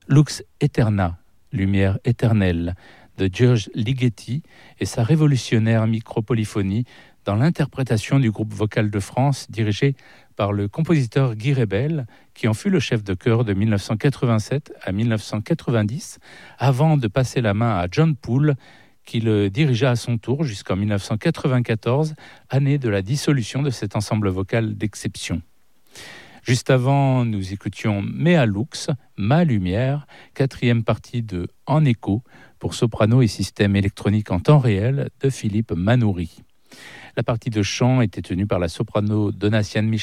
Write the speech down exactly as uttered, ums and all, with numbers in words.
Lux Aeterna, lumière éternelle, de George Ligeti et sa révolutionnaire micropolyphonie dans l'interprétation du groupe vocal de France dirigé par le compositeur Guy Rebel, qui en fut le chef de chœur de dix-neuf cent quatre-vingt-sept à dix-neuf cent quatre-vingt-dix, avant de passer la main à John Poole, qui le dirigea à son tour jusqu'en dix-neuf cent quatre-vingt-quatorze, année de la dissolution de cet ensemble vocal d'exception. Juste avant, nous écoutions Mea Lux, Ma Lumière, quatrième partie de En écho, pour soprano et système électronique en temps réel de Philippe Manoury. La partie de chant était tenue par la soprano Donatienne Michel